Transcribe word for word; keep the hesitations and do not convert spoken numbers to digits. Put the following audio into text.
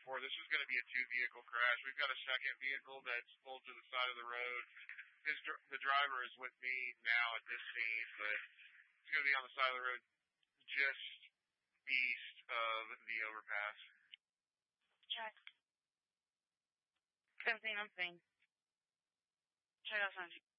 before, this is going to be a two-vehicle crash. We've got a second vehicle that's pulled to the side of the road. His, the driver is with me now at this scene, but it's going to be on the side of the road just east of the overpass. Check. seventeen, I'm seeing. Check out something.